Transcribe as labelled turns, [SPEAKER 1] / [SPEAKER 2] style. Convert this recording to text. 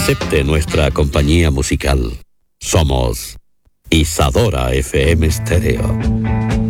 [SPEAKER 1] acepte nuestra compañía musical. Somos Isadora FM Stereo.